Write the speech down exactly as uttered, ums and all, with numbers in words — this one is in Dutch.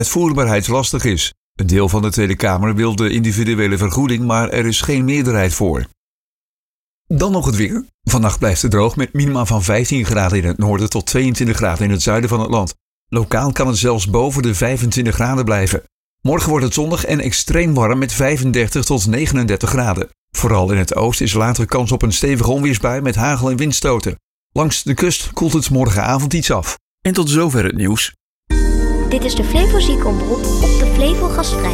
uitvoerbaarheidslastig is. Een deel van de Tweede Kamer wil de individuele vergoeding, maar er is geen meerderheid voor. Dan nog het weer. Vannacht blijft het droog met minima van vijftien graden in het noorden tot tweeëntwintig graden in het zuiden van het land. Lokaal kan het zelfs boven de vijfentwintig graden blijven. Morgen wordt het zonnig en extreem warm met vijfendertig tot negenendertig graden. Vooral in het oosten is later kans op een stevige onweersbui met hagel en windstoten. Langs de kust koelt het morgenavond iets af. En tot zover het nieuws. Dit is de Flevo Ziekenomroep op de Flevo Gastvrij.